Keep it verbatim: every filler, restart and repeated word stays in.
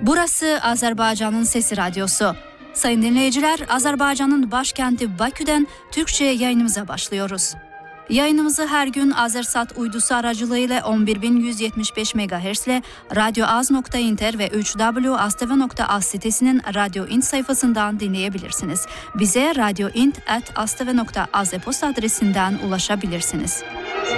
Burası Azerbaycan'ın Sesi Radyosu. Sayın dinleyiciler, Azerbaycan'ın başkenti Bakü'den Türkçe yayınımıza başlıyoruz. Yayınımızı her gün Azersat uydusu aracılığıyla on bir bin yüz yetmiş beş megahertz ile radyoaz nokta inter ve üç w nokta az t v nokta az sitesinin Radyo Int sayfasından dinleyebilirsiniz. Bize radyoint at az t v nokta az e-posta adresinden ulaşabilirsiniz.